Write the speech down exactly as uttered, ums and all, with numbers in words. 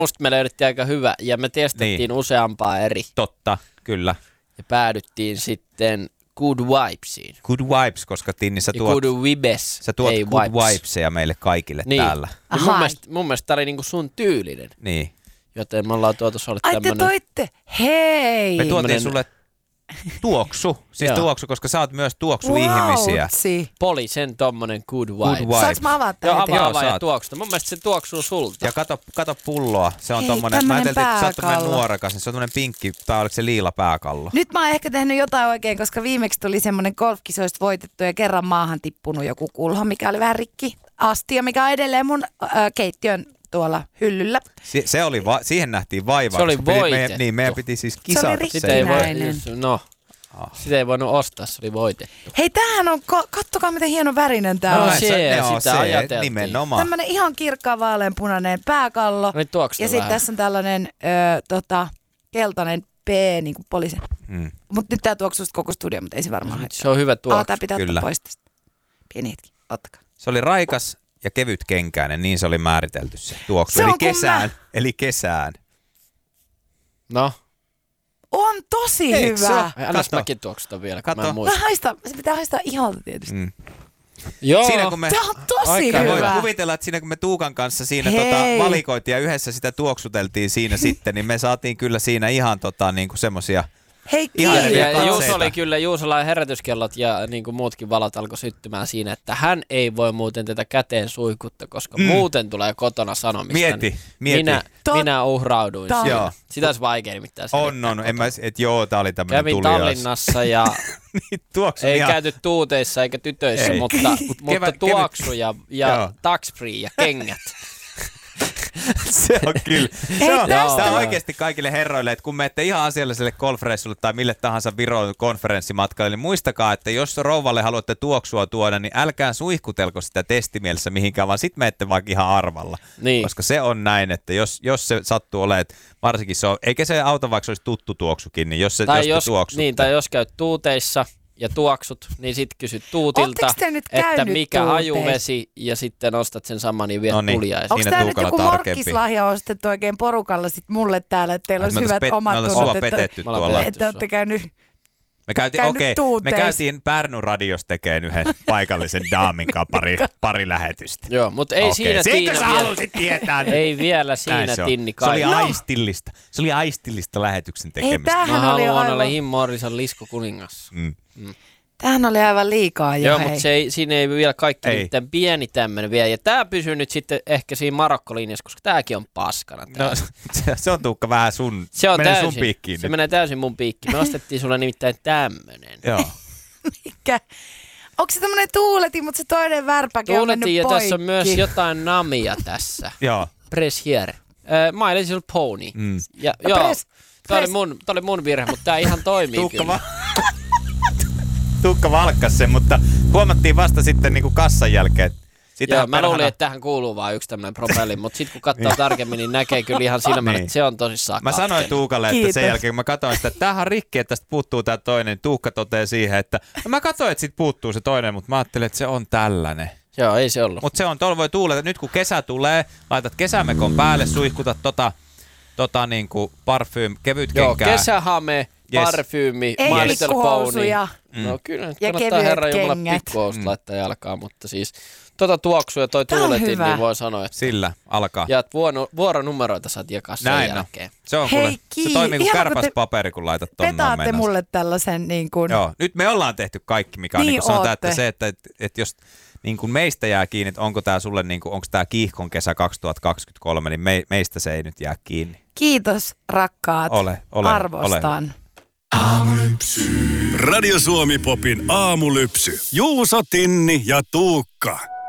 Musta me löydettiin aika hyvä ja me testattiin niin. useampaa eri. Totta, kyllä. Ja päädyttiin sitten Good Vibesiin. Good Vibes, koska Tinni sä tuot, good vibes, sä tuot ei Good vibes. Vibesia meille kaikille niin. täällä. Mun mielestä, mun mielestä tää oli niinku sun tyylinen. Niin. Joten me ollaan tuotu sulle Ai tämmönen... te toitte, hei! Me tuotiin sulle tuoksu, siis tuoksu, koska sä oot myös tuoksu-ihmisiä. Poli sen tommonen good vibe. Good vibe. Saanko mä avata Joo, tämän? avaa avaa ja tuoksuta. Mun mielestä se tuoksuu sulta. Ja kato, kato pulloa, se on Hei, tommonen, mä ajattelin, että sä oot tommonen pääkallo. nuorekas, niin se on tommonen pinkki, tai oliko se liila pääkallo? Nyt mä oon ehkä tehnyt jotain oikein, koska viimeksi tuli semmoinen golfkisoista voitettu ja kerran maahan tippunut joku kulho, mikä oli vähän rikki astia, mikä on edelleen mun äh, keittiön tuolla hyllyllä. Si- se oli, va- siihen nähtiin vaivaa. Se oli koska piti- voitettu. meidän, niin, meidän piti siis Se kisata oli sen. Sitä ei voi, Näinen. no, sitä ei voinut ostaa, se oli voitettu. Hei, tämähän on, ko- kattokaa miten hieno värinen tää No, on. se- ne sitä on se, ajateltiin. nimenomaan. Tämmönen ihan kirkkaan vaaleanpunainen pääkallo. Nyt tuoksuta Ja sitten vähän. tässä on tällainen ö, tota, keltainen P, niin kuin poliisi. Mm. Mutta nyt tää tuoksuu koko studio, mutta ei se varmaan haittaa. Se on hyvä tuoksu. Ah, tää pitää Kyllä. ottaa pois tästä. Pieni hetki, ottakaa. Se oli raikas ja kevyt kenkäinen, niin se oli määritelty se tuoksu. Se on eli kun kesään, mä- eli kesään. No, On tosi Eikö se hyvä. ole? annas Kato. mäkin tuoksuta vielä, kun Kato. mä en Mä muista. haistan, se pitää haistaa iholta tietysti. Mm. Joo, Siinä kun me, Tää on tosi Aika voit hyvä. kuvitella, että siinä kun me Tuukan kanssa siinä Hei. tota, valikoitiin ja yhdessä sitä tuoksuteltiin siinä sitten, niin me saatiin kyllä siinä ihan tota, niinku semmosia... Hei, Ihan kiitos. hyviä ja katseita. Juuso oli kyllä, Juusolla herätyskellot ja niin kuin muutkin valot alkoi syttymään siinä, että hän ei voi muuten tätä käteen suihkutta, koska mm. muuten tulee kotona sanomista. Mieti, niin mieti. Minä, Tot- minä uhrauduin Totta. siinä. Joo. Sitä olisi vaikea nimittäin. On, on. En mä, et joo, tää oli tämmönen Kävin tuliais. Tallinnassa ja niin, tuoksu ei ihan... käyty tuuteissa eikä tytöissä, Ei. mutta, mutta Kevät- tuoksu ja, ja Joo. tax free ja kengät. Se on kyllä. Hei, Se on, tästä- tämä on oikeasti kaikille herroille, että kun menette ihan asialliselle golfreissulle tai mille tahansa Viron konferenssimatkalle, niin muistakaa, että jos rouvalle haluatte tuoksua tuoda, niin älkää suihkutelko sitä testimielessä mihinkään, vaan sit menette vaikka ihan arvalla. Niin. Koska se on näin, että jos, jos se sattuu olemaan, varsinkin se on, eikä se auta vaikka se olisi tuttu tuoksukin, niin jos, se, Tai jos, jos, te tuoksutte. niin, tai jos käyt tuuteissa ja tuoksut, niin sit kysyt tuutilta, Ootteko te nyt että käynyt mikä tuuteissa? hajuvesi, ja sitten ostat sen saman, niin vielä No niin. tuliaisen. Onko Siinä tää nyt Tuukalla joku tarkempi. morkkislahja ostettu oikein porukalla sit mulle täällä, että teillä Me olisi oltais hyvät pet- me omat oltais tunnot, sua että, petetty Me ollaan tuolla. petetty. että olette käynyt. Me käytiin, käynyt okei, me tuuteissa. käytiin Pärnun radiossa tekemään yhden paikallisen daamin kanssa pari, pari lähetystä. Joo, mutta ei Okei. siinä Sitkö Tiina sä vielä, halusit tietää? ei vielä Näin siinä se on. Tinni Se oli kai. aistillista. Se oli aistillista lähetyksen tekemistä. tämähän Mä oli haluan olla aivan, Jim Morrison liskokuningas. Mm. tämähän oli aivan liikaa jo, Joo, hei. mutta se ei, siinä ei vielä kaikki Ei. mitään pieni tämmöinen vielä. Ja tää pysyy nyt sitten ehkä siinä Marokko-linjassa, koska tääkin on paskana. Tää. No, se, se on Tuukka vähän sun, se on menee täysin, sun piikkiin se nyt. menee täysin mun piikkiin. Me ostettiin sulle nimittäin tämmönen. Joo. Mikä? Onko se tämmönen tuuletin, mutta se toinen värpäke on mennyt Tuuletin ja poikki? tässä on myös jotain namia tässä. Joo. Press here. Uh, My Little Pony. Mm. Ja, No joo, press- tää oli, press- mun, tää oli mun virhe, mutta tää ihan toimii Tuukka, kyllä. va- Tuukka valkkas sen, mutta huomattiin vasta sitten niin kuin kassan jälkeen. että Joo, sitähän mä luulin, perhana- että tähän kuuluu vaan yksi tämmönen propelli, mutta sitten kun katsoo tarkemmin, niin näkee kyllä ihan silmällä, Niin. että se on tosissaan Mä sanoin katkeena. Tuukalle, että Kiitos. sen jälkeen kun mä katsoin sitä, että tämähän on rikki, että tästä puuttuu tää toinen, niin Tuukka toteaa siihen, että no mä katsoin, että sit puuttuu se toinen, mutta mä ajattelin, että se on tällainen. Joo, ei se ollut. Mutta se on, tuolla voi tuuleta, nyt kun kesä tulee, laitat kesämekon päälle, suihkutat tota, tota niinku parfyym, kevyt Joo, kenkää. kesähame, Yes. parfyymi, Ei My Little Pony. pikkuhousuja. Mm. No kyllä, nyt Ja kannattaa kevyet herra jumala kengät. pikkuhousut Mm. laittaa jalkaan, mutta siis tota tuoksua ja toi Tää on tuuletin, hyvä. niin voi sanoa, että Sillä alkaa. ja vuoro, vuoronumeroita saat jakaa sen Näin on. jälkeen. Se on Hei, kuule, se kii- toimii kuin ihan kun kärpäs te paperi, kun laitat tonne Petaatte mulle tällaisen niin kuin... Joo, nyt me ollaan tehty kaikki, mikä on Niin niin kuin sanotaan, ootte. että se, että, että, että jos niin kuin meistä jää kiinni, että onko tämä sulle, niin kuin, onko tämä kiihkon kesä kaksituhattakaksikymmentäkolme, niin me, meistä se ei nyt jää kiinni. Kiitos rakkaat, Ole, ole, arvostan. Radio Suomi Popin aamulypsy. Juuso, Tinni ja Tuukka.